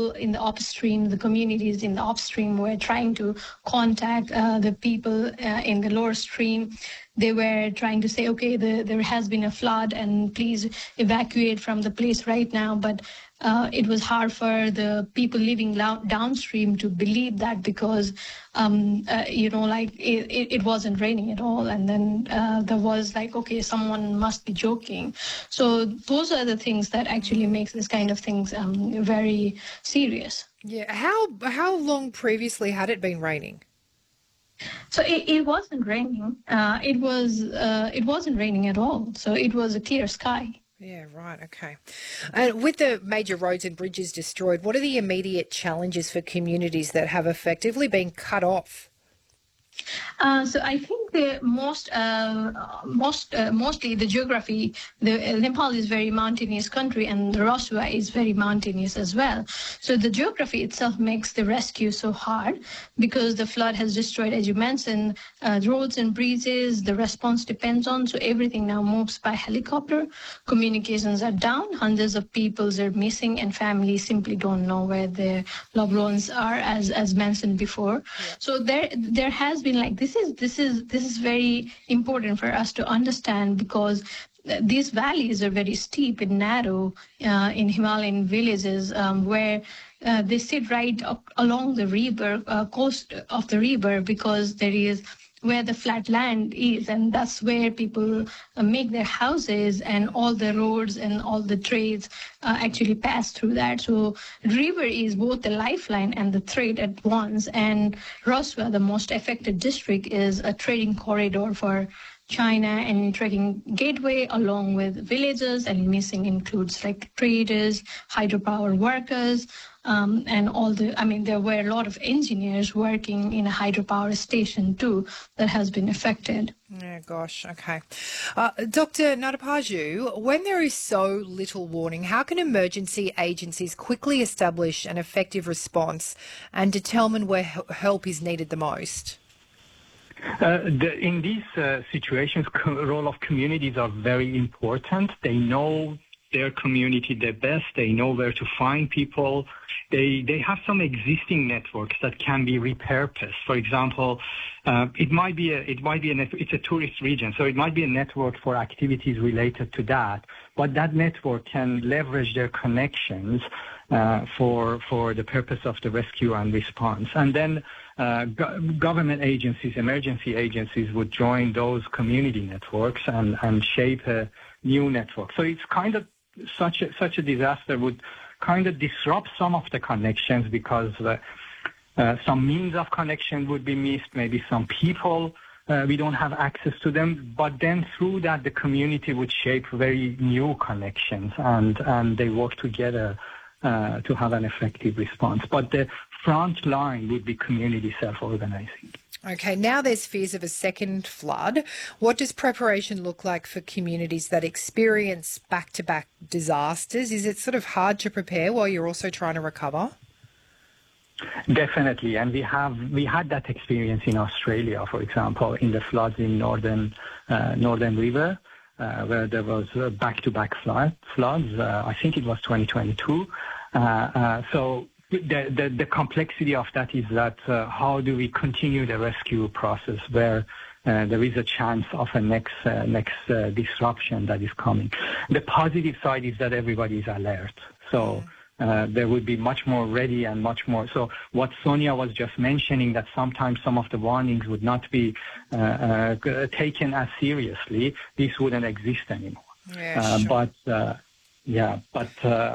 people in the upstream, the communities in the upstream were trying to contact the people in the lower stream. They were trying to say, okay, there has been a flood and please evacuate from the place right now. But it was hard for the people living downstream to believe that because, it wasn't raining at all. And then there was like, okay, someone must be joking. So those are the things that actually makes this kind of things very serious. Yeah. How long previously had it been raining? So it wasn't raining. It wasn't raining at all. So it was a clear sky. Yeah, right, okay. And with the major roads and bridges destroyed, what are the immediate challenges for communities that have effectively been cut off? So I think the mostly the geography. Nepal is very mountainous country, and Rosua is very mountainous as well. So the geography itself makes the rescue so hard because the flood has destroyed, as you mentioned, roads and bridges. The response depends on, so everything now moves by helicopter. Communications are down. Hundreds of people are missing, and families simply don't know where their loved ones are, as mentioned before. Yeah. So there has been like this is very important for us to understand because these valleys are very steep and narrow in Himalayan villages where they sit right up along the river, coast of the river, because there is where the flat land is, and that's where people make their houses, and all the roads and all the trades actually pass through that. So river is both the lifeline and the trade at once, and Roswa, the most affected district, is a trading corridor for China and trading gateway along with villages, and missing includes like traders, hydropower workers, and all there were a lot of engineers working in a hydropower station too that has been affected. Yeah, gosh, okay. Dr. Natapaju, when there is so little warning, how can emergency agencies quickly establish an effective response and determine where help is needed the most? In these situations, role of communities are very important. They know their community the best. They know where to find people. They have some existing networks that can be repurposed. For example, it's a tourist region, so it might be a network for activities related to that. But that network can leverage their connections for the purpose of the rescue and response. And then government agencies, emergency agencies would join those community networks and shape a new network. So it's kind of such a disaster would kind of disrupt some of the connections because some means of connection would be missed, maybe some people we don't have access to them, but then through that the community would shape very new connections and they work together to have an effective response. But the front line would be community self-organizing. Okay, now there's fears of a second flood. What does preparation look like for communities that experience back-to-back disasters? Is it sort of hard to prepare while you're also trying to recover? Definitely, and we had that experience in Australia, for example, in the floods in Northern River, where there was back-to-back floods. I think it was 2022. So the complexity of that is that how do we continue the rescue process where there is a chance of a next disruption that is coming. The positive side is that everybody is alert. So there would be much more ready and much more. So what Sonia was just mentioning, that sometimes some of the warnings would not be taken as seriously, this wouldn't exist anymore. Yeah, sure. But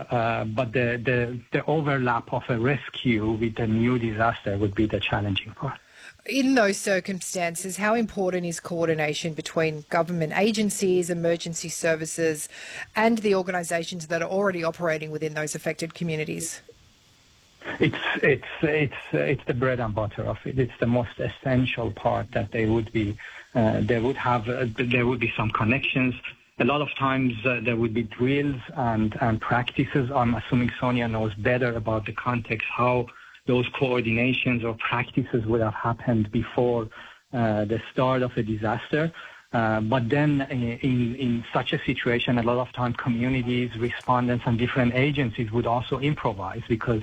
the overlap of a rescue with a new disaster would be the challenging part. In those circumstances, how important is coordination between government agencies, emergency services, and the organisations that are already operating within those affected communities? It's the bread and butter of it. It's the most essential part that there would be some connections. A lot of times there would be drills and practices. I'm assuming Sonia knows better about the context, how those coordinations or practices would have happened before the start of a disaster. But then in such a situation, a lot of time communities, respondents, and different agencies would also improvise because